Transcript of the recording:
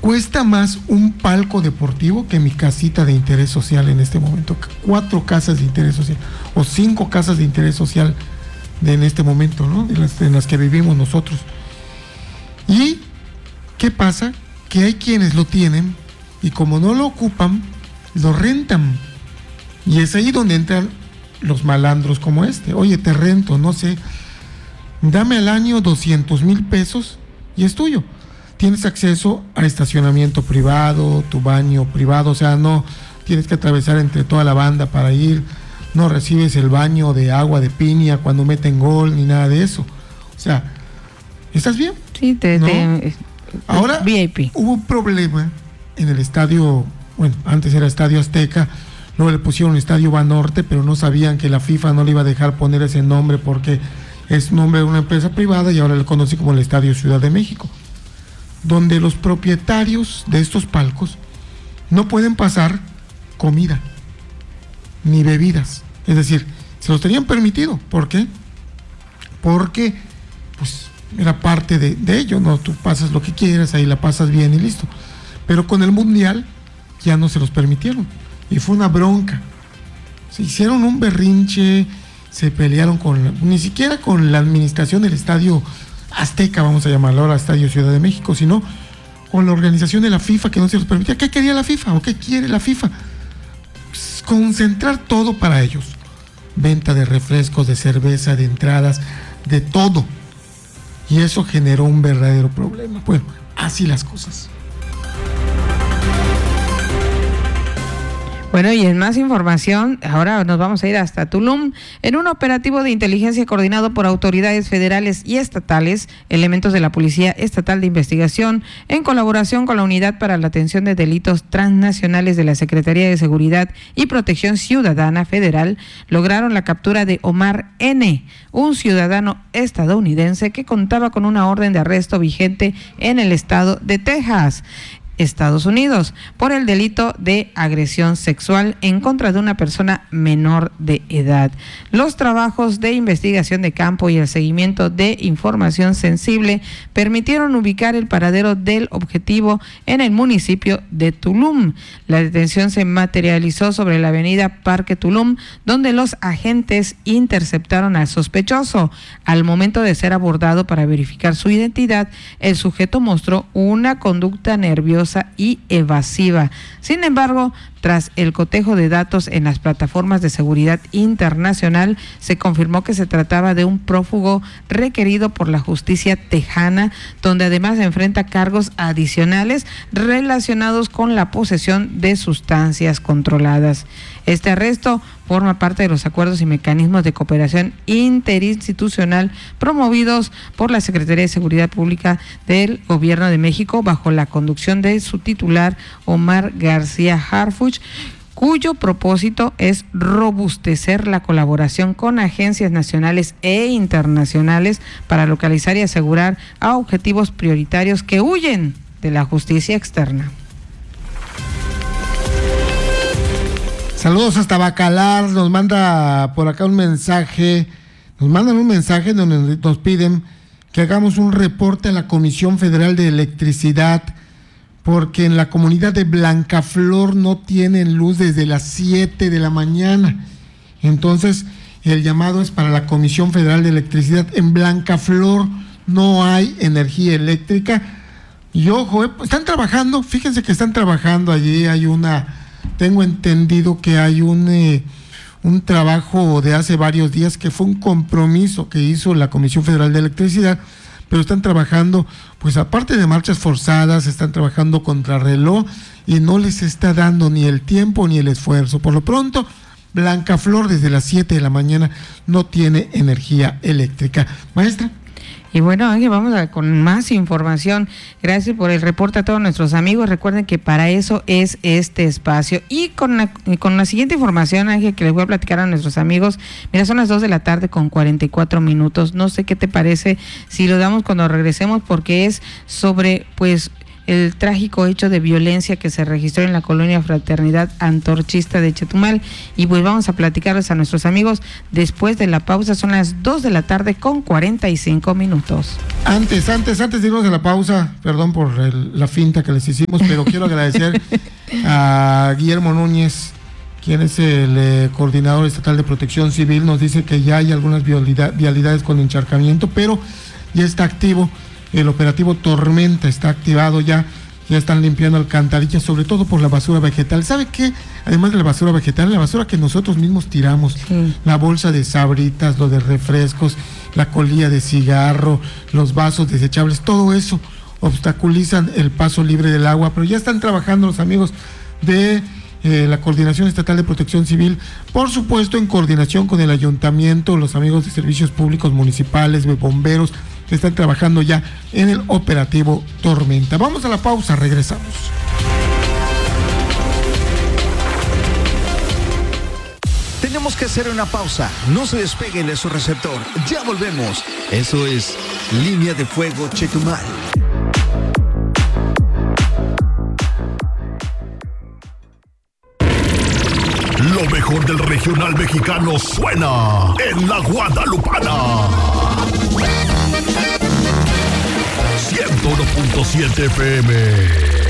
cuesta más un palco deportivo que mi casita de interés social en este momento. 4 casas de interés social o 5 casas de interés social en este momento, ¿no? En las que vivimos nosotros. ¿Y qué pasa? Que hay quienes lo tienen y como no lo ocupan, lo rentan. Y es ahí donde entran los malandros como este. Oye, te rento, no sé, dame al año 200,000 pesos y es tuyo. Tienes acceso a estacionamiento privado, tu baño privado, o sea, no tienes que atravesar entre toda la banda para ir, no recibes el baño de agua de piña cuando meten gol, ni nada de eso. O sea, ¿estás bien? Sí, ¿no? Ahora, VIP. hubo un problema en el estadio, bueno, antes era Estadio Azteca, luego le pusieron Estadio Banorte, pero no sabían que la FIFA no le iba a dejar poner ese nombre porque es nombre de una empresa privada y ahora le conoce como el Estadio Ciudad de México, donde los propietarios de estos palcos no pueden pasar comida ni bebidas. Es decir, se los tenían permitido. ¿Por qué? Porque pues era parte de ello, ¿no? Tú pasas lo que quieras, ahí la pasas bien y listo. Pero con el Mundial ya no se los permitieron. Y fue una bronca. Se hicieron un berrinche, se pelearon ni siquiera con la administración del Estadio Azteca, vamos a llamarlo ahora Estadio Ciudad de México, sino con la organización de la FIFA que no se los permitía. ¿Qué quería la FIFA o qué quiere la FIFA? Pues concentrar todo para ellos. Venta de refrescos, de cerveza, de entradas, de todo. Y eso generó un verdadero problema. Bueno, así las cosas. Bueno, y en más información, ahora nos vamos a ir hasta Tulum. En un operativo de inteligencia coordinado por autoridades federales y estatales, elementos de la Policía Estatal de Investigación, en colaboración con la Unidad para la Atención de Delitos Transnacionales de la Secretaría de Seguridad y Protección Ciudadana Federal, lograron la captura de Omar N., un ciudadano estadounidense que contaba con una orden de arresto vigente en el estado de Texas, Estados Unidos, por el delito de agresión sexual en contra de una persona menor de edad. Los trabajos de investigación de campo y el seguimiento de información sensible permitieron ubicar el paradero del objetivo en el municipio de Tulum. La detención se materializó sobre la avenida Parque Tulum, donde los agentes interceptaron al sospechoso. Al momento de ser abordado para verificar su identidad, el sujeto mostró una conducta nerviosa y evasiva. Sin embargo, tras el cotejo de datos en las plataformas de seguridad internacional, se confirmó que se trataba de un prófugo requerido por la justicia tejana, donde además se enfrenta cargos adicionales relacionados con la posesión de sustancias controladas. Este arresto forma parte de los acuerdos y mecanismos de cooperación interinstitucional promovidos por la Secretaría de Seguridad Pública del Gobierno de México bajo la conducción de su titular, Omar García Harfuch, cuyo propósito es robustecer la colaboración con agencias nacionales e internacionales para localizar y asegurar a objetivos prioritarios que huyen de la justicia externa. Saludos hasta Bacalar, nos manda por acá un mensaje, nos mandan un mensaje donde nos piden que hagamos un reporte a la Comisión Federal de Electricidad, porque en la comunidad de Blancaflor no tienen luz desde las 7 de la mañana. Entonces, el llamado es para la Comisión Federal de Electricidad. En Blancaflor no hay energía eléctrica. Y ojo, están trabajando, fíjense que están trabajando allí, tengo entendido que hay un trabajo de hace varios días que fue un compromiso que hizo la Comisión Federal de Electricidad, pero están trabajando, pues aparte de marchas forzadas, están trabajando contrarreloj y no les está dando ni el tiempo ni el esfuerzo. Por lo pronto, Blancaflor desde las 7 de la mañana no tiene energía eléctrica. Maestra. Y bueno, Ángel, vamos con más información. Gracias por el reporte a todos nuestros amigos. Recuerden que para eso es este espacio. Y con la siguiente información, Ángel, que les voy a platicar a nuestros amigos. Mira, son las 2 de la tarde con 44 minutos. No sé qué te parece si lo damos cuando regresemos, porque es sobre, pues, el trágico hecho de violencia que se registró en la colonia Fraternidad Antorchista de Chetumal. Y pues vamos a platicarles a nuestros amigos después de la pausa. Son las 2 de la tarde con 45 minutos. Antes de irnos a la pausa, perdón por la finta que les hicimos, pero quiero agradecer a Guillermo Núñez, quien es el coordinador estatal de Protección Civil. Nos dice que ya hay algunas vialidades con encharcamiento, pero ya está activo el operativo Tormenta, está activado ya están limpiando alcantarillas, sobre todo por la basura vegetal. ¿Sabe qué? Además de la basura vegetal, la basura que nosotros mismos tiramos, la bolsa de sabritas, lo de refrescos, la colilla de cigarro, los vasos desechables, todo eso obstaculizan el paso libre del agua, pero ya están trabajando los amigos de la Coordinación Estatal de Protección Civil, por supuesto en coordinación con el ayuntamiento, los amigos de servicios públicos municipales, de bomberos, que están trabajando ya en el operativo Tormenta. Vamos a la pausa, regresamos. Tenemos que hacer una pausa. No se despeguen de su receptor. Ya volvemos. Eso es Línea de Fuego Chetumal. Lo mejor del regional mexicano suena en la Guadalupana. 101.7 FM.